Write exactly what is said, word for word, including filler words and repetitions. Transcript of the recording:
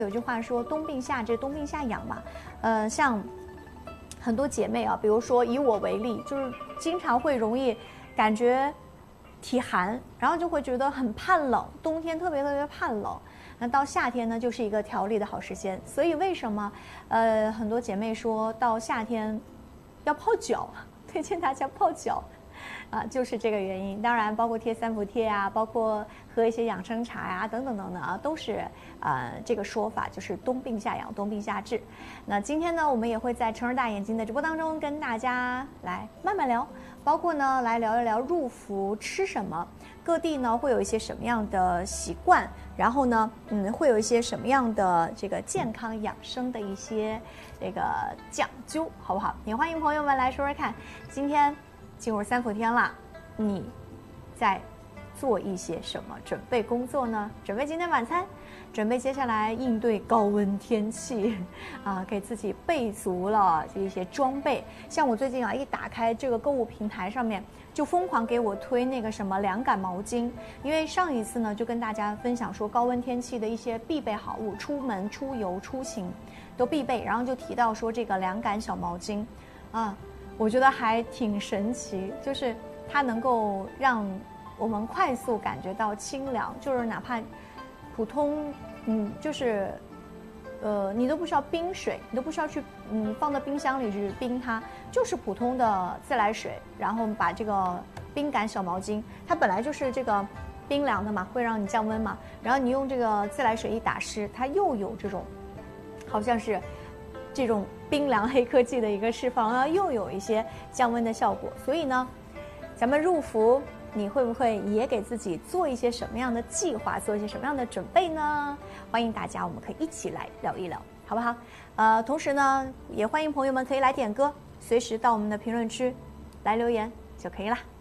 有句话说冬病夏治，冬病夏养嘛，呃，像很多姐妹啊，比如说以我为例，就是经常会容易感觉体寒，然后就会觉得很怕冷，冬天特别特别怕冷。那到夏天呢，就是一个调理的好时间。所以为什么呃很多姐妹说到夏天要泡脚，推荐大家泡脚。啊，就是这个原因。当然，包括贴三伏贴啊，包括喝一些养生茶呀、啊，等等等等啊，都是呃这个说法，就是冬病夏养，冬病夏治。那今天呢，我们也会在成儿大眼睛的直播当中跟大家来慢慢聊，包括呢来聊一聊入伏吃什么，各地呢会有一些什么样的习惯，然后呢，嗯，会有一些什么样的这个健康养生的一些这个讲究，好不好？也欢迎朋友们来说说看，今天。进入三伏天了，你在做一些什么准备工作呢？准备今天晚餐，准备接下来应对高温天气，啊，给自己备足了这一些装备。像我最近啊，一打开这个购物平台上面，就疯狂给我推那个什么凉感毛巾，因为上一次呢就跟大家分享说高温天气的一些必备好物，出门、出游、出行都必备，然后就提到说这个凉感小毛巾，啊。我觉得还挺神奇，就是它能够让我们快速感觉到清凉，就是哪怕普通，嗯，就是，呃，你都不需要冰水，你都不需要去，嗯，放到冰箱里去冰它，就是普通的自来水，然后把这个冰感小毛巾，它本来就是这个冰凉的嘛，会让你降温嘛，然后你用这个自来水一打湿，它又有这种，好像是。这种冰凉黑科技的一个释放啊，又有一些降温的效果。所以呢，咱们入伏，你会不会也给自己做一些什么样的计划，做一些什么样的准备呢？欢迎大家，我们可以一起来聊一聊，好不好？呃，同时呢，也欢迎朋友们可以来点歌，随时到我们的评论区来留言就可以了。